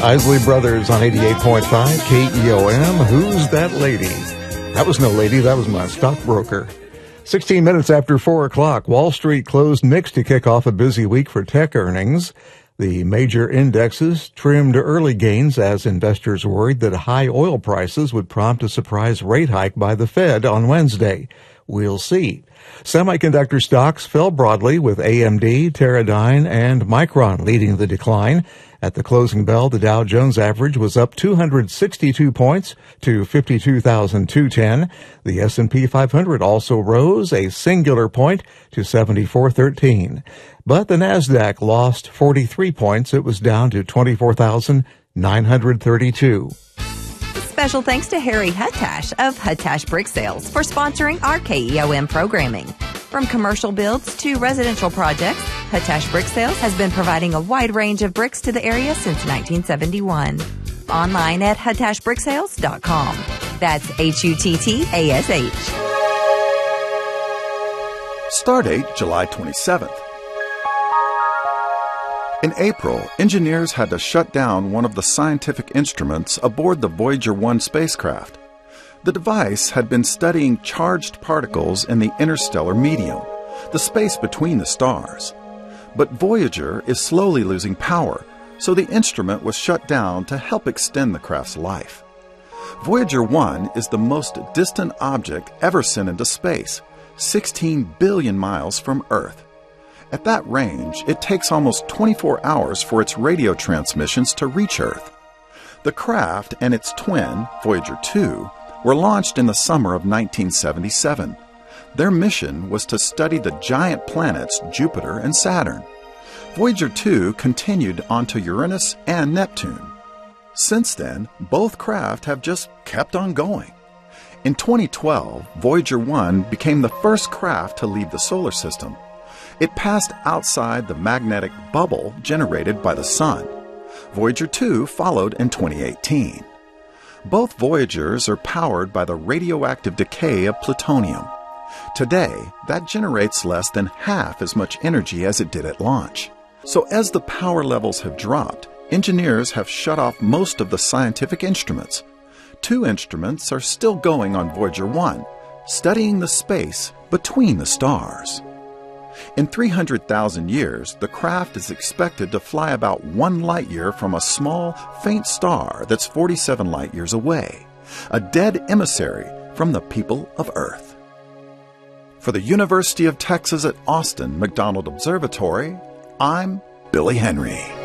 Isley Brothers on 88.5 KEOM. Who's that lady? That was no lady. That was my stockbroker. 16 minutes after 4 o'clock, Wall Street closed mixed to kick off a busy week for tech earnings. The major indexes trimmed early gains as investors worried that high oil prices would prompt a surprise rate hike by the Fed on Wednesday. We'll see. Semiconductor stocks fell broadly with AMD, Teradyne, and Micron leading the decline. At the closing bell, the Dow Jones average was up 262 points to 52,210. The S&P 500 also rose a singular point to 7413. But the Nasdaq lost 43 points. It was down to 24,932. Special thanks to Harry Huttash of Huttash Brick Sales for sponsoring our KEOM programming. From commercial builds to residential projects, Huttash Brick Sales has been providing a wide range of bricks to the area since 1971. Online at huttashbricksales.com. That's HUTTASH. Stardate July 27th. In April, engineers had to shut down one of the scientific instruments aboard the Voyager 1 spacecraft. The device had been studying charged particles in the interstellar medium, the space between the stars. But Voyager is slowly losing power, so the instrument was shut down to help extend the craft's life. Voyager 1 is the most distant object ever sent into space, 16 billion miles from Earth. At that range, it takes almost 24 hours for its radio transmissions to reach Earth. The craft and its twin, Voyager 2, were launched in the summer of 1977. Their mission was to study the giant planets Jupiter and Saturn. Voyager 2 continued onto Uranus and Neptune. Since then, both craft have just kept on going. In 2012, Voyager 1 became the first craft to leave the solar system. It passed outside the magnetic bubble generated by the Sun. Voyager 2 followed in 2018. Both Voyagers are powered by the radioactive decay of plutonium. Today, that generates less than half as much energy as it did at launch. So as the power levels have dropped, engineers have shut off most of the scientific instruments. 2 instruments are still going on Voyager 1, studying the space between the stars. In 300,000 years, the craft is expected to fly about 1 light-year from a small, faint star that's 47 light-years away, a dead emissary from the people of Earth. For the University of Texas at Austin McDonald Observatory, I'm Billy Henry.